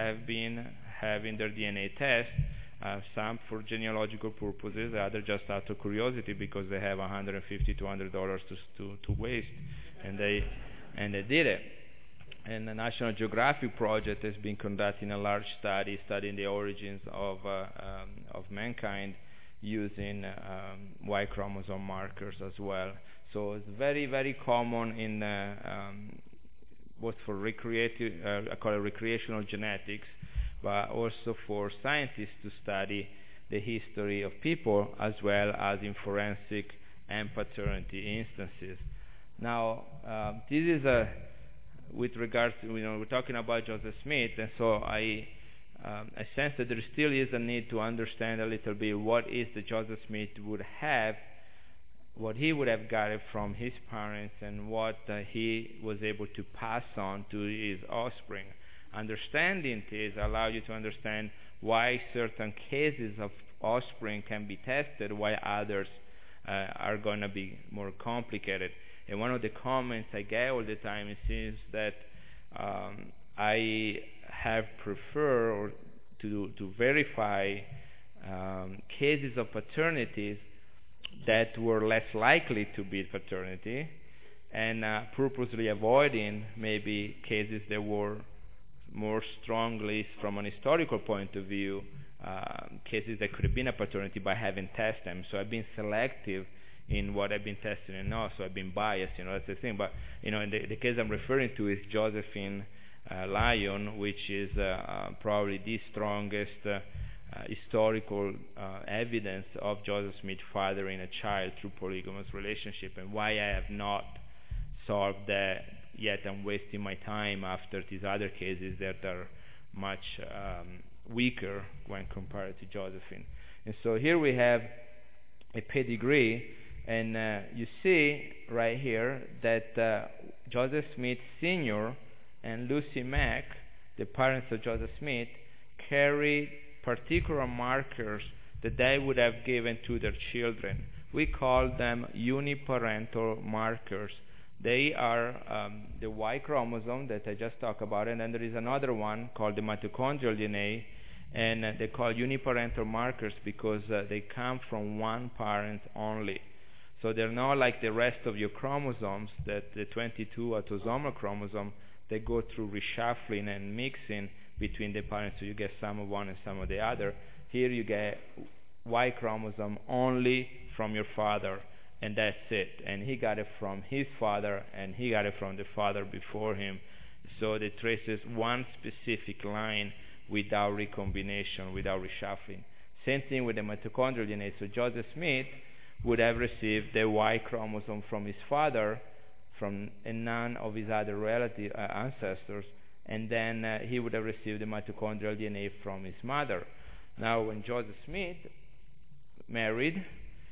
have been having their DNA test, some for genealogical purposes, others just out of curiosity because they have $150 to $200 to waste, and they did it. And the National Geographic project has been conducting a large study studying the origins of mankind using Y chromosome markers as well. So it's very, very common in both for I call it recreational genetics, but also for scientists to study the history of people as well as in forensic and paternity instances. Now, this is with regards to, we're talking about Joseph Smith, and so I sense that there still is a need to understand a little bit what is the Joseph Smith would have, what he would have gotten from his parents, and what he was able to pass on to his offspring. Understanding this allows you to understand why certain cases of offspring can be tested, while others are going to be more complicated. And one of the comments I get all the time is that I have preferred to verify cases of paternities that were less likely to be paternity, and purposely avoiding maybe cases that were more strongly, from an historical point of view, cases that could have been a paternity by having tested them. So I've been selective in what I've been testing and not, so I've been biased, that's the thing. But, in the case I'm referring to is Josephine Lyon, which is probably the strongest historical evidence of Joseph Smith fathering a child through polygamous relationship, and why I have not solved that yet. I'm wasting my time after these other cases that are much weaker when compared to Josephine. And so here we have a pedigree, and you see right here that Joseph Smith Sr. and Lucy Mack, the parents of Joseph Smith, carry particular markers that they would have given to their children. We call them uniparental markers. They are the Y chromosome that I just talked about, and then there is another one called the mitochondrial DNA, and they call uniparental markers because they come from one parent only. So they're not like the rest of your chromosomes, that the 22 autosomal chromosome, they go through reshuffling and mixing between the parents, so you get some of one and some of the other. Here you get Y chromosome only from your father, and that's it. And he got it from his father, and he got it from the father before him. So it traces one specific line without recombination, without reshuffling. Same thing with the mitochondrial DNA. So Joseph Smith would have received the Y chromosome from his father, and none of his other ancestors, and then he would have received the mitochondrial DNA from his mother. Now, when Joseph Smith married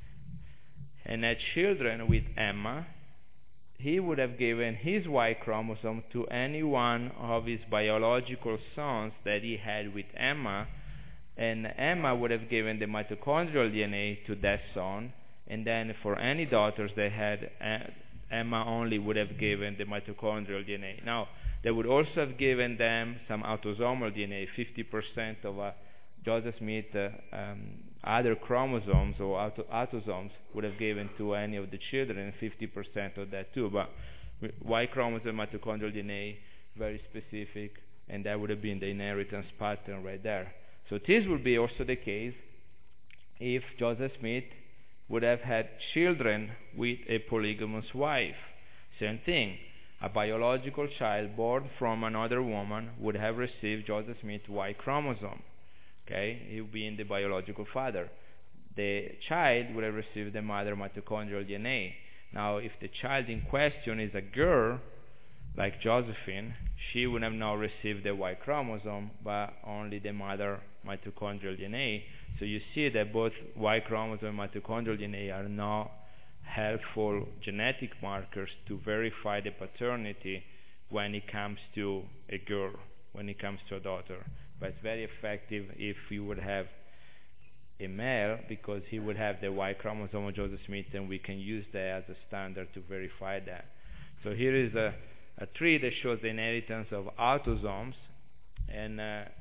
and had children with Emma, he would have given his Y chromosome to any one of his biological sons that he had with Emma, and Emma would have given the mitochondrial DNA to that son, and then for any daughters they had, Emma only would have given the mitochondrial DNA. Now, they would also have given them some autosomal DNA. 50% of Joseph Smith other chromosomes or autosomes would have given to any of the children, and 50% of that too. But Y chromosome, mitochondrial DNA, very specific, and that would have been the inheritance pattern right there. So this would be also the case if Joseph Smith would have had children with a polygamous wife. Same thing. A biological child born from another woman would have received Joseph Smith's Y chromosome. Okay, he would be in the biological father. The child would have received the mother mitochondrial DNA. Now, if the child in question is a girl, like Josephine, she would have not received the Y chromosome, but only the mother mitochondrial DNA. So you see that both Y chromosome and mitochondrial DNA are not helpful genetic markers to verify the paternity when it comes to a girl, when it comes to a daughter. But it's very effective if you would have a male, because he would have the Y chromosome of Joseph Smith, and we can use that as a standard to verify that. So here is a tree that shows the inheritance of autosomes, and